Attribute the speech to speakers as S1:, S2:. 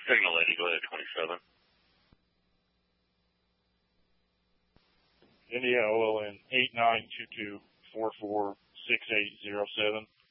S1: Signal lady, go ahead, 27.
S2: India OLN 8922446807.